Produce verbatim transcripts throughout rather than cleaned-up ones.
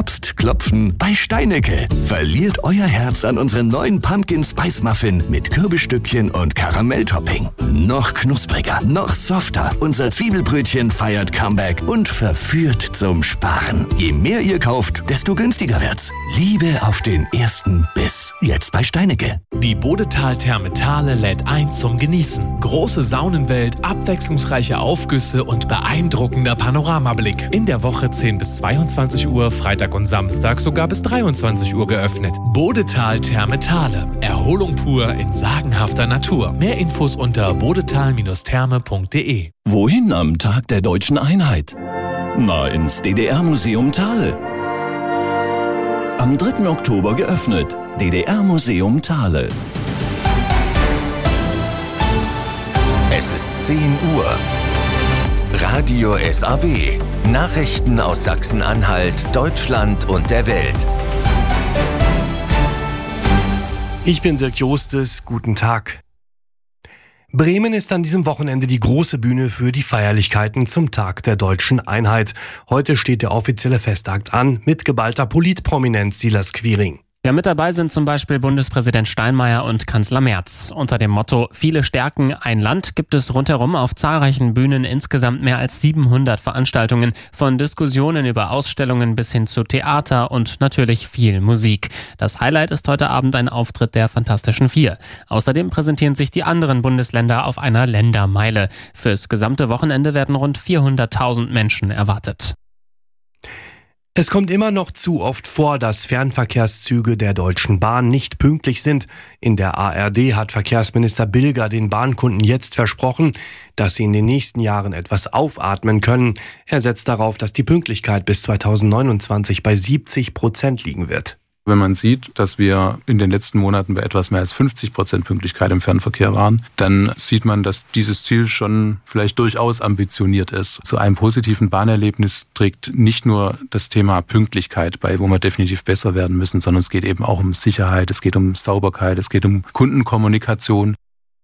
Herbst klopfen bei Steinecke. Verliert euer Herz an unseren neuen Pumpkin Spice Muffin mit Kürbisstückchen und Karamelltopping. Noch knuspriger, noch softer. Unser Zwiebelbrötchen feiert Comeback und verführt zum Sparen. Je mehr ihr kauft, desto günstiger wird's. Liebe auf den ersten Biss. Jetzt bei Steinecke. Die Bodetal-Therme Thale lädt ein zum Genießen. Große Saunenwelt, abwechslungsreiche Aufgüsse und beeindruckender Panoramablick. In der Woche zehn bis zweiundzwanzig Uhr, Freitag und Samstag sogar bis dreiundzwanzig Uhr geöffnet. Bodetal-Therme Thale. Erholung pur in sagenhafter Natur. Mehr Infos unter bodetal Therme punkt de. Wohin am Tag der Deutschen Einheit? Na, ins D D R-Museum Thale. Am dritten Oktober geöffnet. D D R-Museum Thale. Es ist zehn Uhr. Radio S A W. Nachrichten aus Sachsen-Anhalt, Deutschland und der Welt. Ich bin Dirk Jostes. Guten Tag. Bremen ist an diesem Wochenende die große Bühne für die Feierlichkeiten zum Tag der Deutschen Einheit. Heute steht der offizielle Festakt an mit geballter Politprominenz, Silas Quiring. Ja, mit dabei sind zum Beispiel Bundespräsident Steinmeier und Kanzler Merz. Unter dem Motto Viele stärken ein Land gibt es rundherum auf zahlreichen Bühnen insgesamt mehr als siebenhundert Veranstaltungen, von Diskussionen über Ausstellungen bis hin zu Theater und natürlich viel Musik. Das Highlight ist heute Abend ein Auftritt der Fantastischen Vier. Außerdem präsentieren sich die anderen Bundesländer auf einer Ländermeile. Fürs gesamte Wochenende werden rund vierhunderttausend Menschen erwartet. Es kommt immer noch zu oft vor, dass Fernverkehrszüge der Deutschen Bahn nicht pünktlich sind. In der A R D hat Verkehrsminister Bilger den Bahnkunden jetzt versprochen, dass sie in den nächsten Jahren etwas aufatmen können. Er setzt darauf, dass die Pünktlichkeit bis zweitausendneunundzwanzig bei siebzig Prozent liegen wird. Wenn man sieht, dass wir in den letzten Monaten bei etwas mehr als fünfzig Prozent Pünktlichkeit im Fernverkehr waren, dann sieht man, dass dieses Ziel schon vielleicht durchaus ambitioniert ist. Zu einem positiven Bahnerlebnis trägt nicht nur das Thema Pünktlichkeit bei, wo wir definitiv besser werden müssen, sondern es geht eben auch um Sicherheit, es geht um Sauberkeit, es geht um Kundenkommunikation.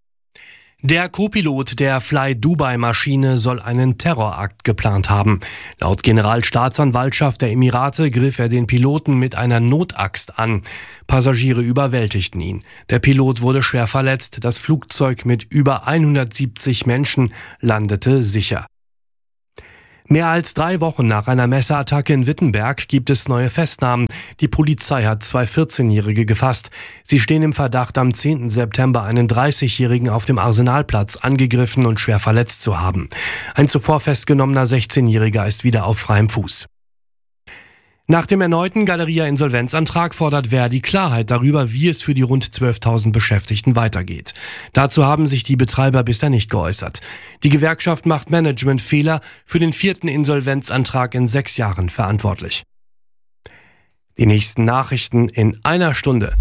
Der Co-Pilot der Fly-Dubai-Maschine soll einen Terrorakt geplant haben. Laut Generalstaatsanwaltschaft der Emirate griff er den Piloten mit einer Notaxt an. Passagiere überwältigten ihn. Der Pilot wurde schwer verletzt. Das Flugzeug mit über hundertsiebzig Menschen landete sicher. Mehr als drei Wochen nach einer Messerattacke in Wittenberg gibt es neue Festnahmen. Die Polizei hat zwei vierzehnjährige gefasst. Sie stehen im Verdacht, am zehnten September einen dreißigjährigen auf dem Arsenalplatz angegriffen und schwer verletzt zu haben. Ein zuvor festgenommener sechzehnjähriger ist wieder auf freiem Fuß. Nach dem erneuten Galeria-Insolvenzantrag fordert Verdi Klarheit darüber, wie es für die rund zwölftausend Beschäftigten weitergeht. Dazu haben sich die Betreiber bisher nicht geäußert. Die Gewerkschaft macht Managementfehler für den vierten Insolvenzantrag in sechs Jahren verantwortlich. Die nächsten Nachrichten in einer Stunde.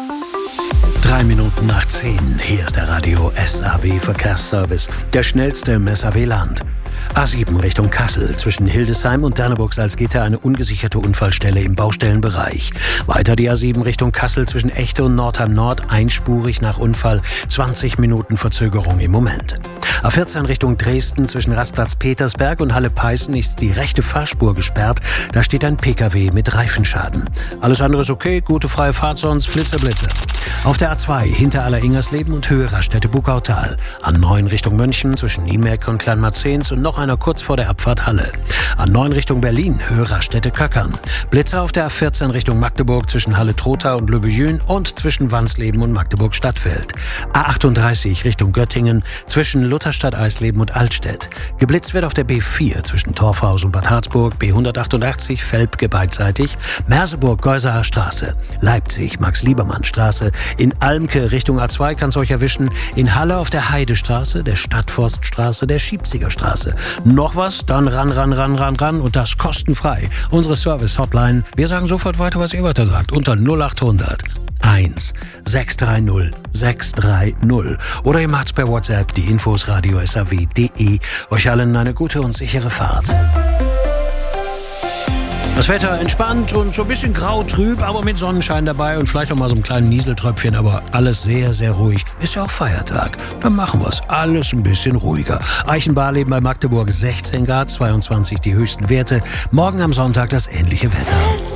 Drei Minuten nach zehn. Hier ist der Radio S A W Verkehrsservice. Der schnellste im S A W-Land. A sieben Richtung Kassel. Zwischen Hildesheim und Derneburg-Salzgitter eine ungesicherte Unfallstelle im Baustellenbereich. Weiter die A sieben Richtung Kassel zwischen Echte und Nordheim Nord. Einspurig nach Unfall. zwanzig Minuten Verzögerung im Moment. A vierzehn Richtung Dresden zwischen Rastplatz Petersberg und Halle Peißen ist die rechte Fahrspur gesperrt. Da steht ein Pkw mit Reifenschaden. Alles andere ist okay, gute freie Fahrt sonst, Flitze, Blitze. Auf der A zwei hinter Aller-Ingersleben und Höhe Raststätte-Bukautal. A neun Richtung München zwischen Niemerk und Kleinmarzens und noch einer kurz vor der Abfahrt Halle. A neun Richtung Berlin, Höhe Raststätte-Köckern. Blitze auf der A vierzehn Richtung Magdeburg zwischen Halle-Trotha und Löbejün und zwischen Wansleben und Magdeburg-Stadtfeld. A achtunddreißig Richtung Göttingen zwischen Lutherstadt, Eisleben und Altstedt. Geblitzt wird auf der B vier zwischen Torfhaus und Bad Harzburg, B hundertachtundachtzig Velpke beidseitig, Merseburg, Geusaer Straße, Leipzig, Max-Liebermann-Straße, in Almke Richtung A zwei kann es euch erwischen, in Halle auf der Heidestraße, der Stadtforststraße, der Schiebzigerstraße. Noch was? Dann ran, ran, ran, ran, ran und das kostenfrei. Unsere Service-Hotline, wir sagen sofort weiter, was ihr weiter sagt, unter null achthundert eins sechs drei null sechs drei null oder ihr macht's per WhatsApp, die Infos radio s a w punkt de. Euch allen eine gute und sichere Fahrt. Das Wetter entspannt und so ein bisschen grau-trüb, aber mit Sonnenschein dabei und vielleicht auch mal so einem kleinen Nieseltröpfchen, aber alles sehr, sehr ruhig. Ist ja auch Feiertag. Dann machen wir es alles ein bisschen ruhiger. Eichenbarleben bei Magdeburg sechzehn Grad, zweiundzwanzig die höchsten Werte. Morgen am Sonntag das ähnliche Wetter.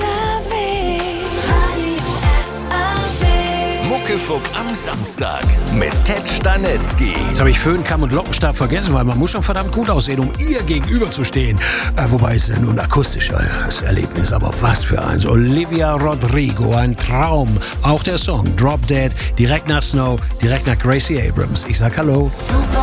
Muckefuck am Samstag mit Ted Stanetzky. Jetzt habe ich Föhn, Kamm und Lockenstab vergessen, weil man muss schon verdammt gut aussehen, um ihr gegenüber zu stehen. Äh, wobei es ja nur ein akustisches Erlebnis, aber was für eins. Olivia Rodrigo, ein Traum. Auch der Song Drop Dead, direkt nach Snow, direkt nach Gracie Abrams. Ich sag Hallo. Super.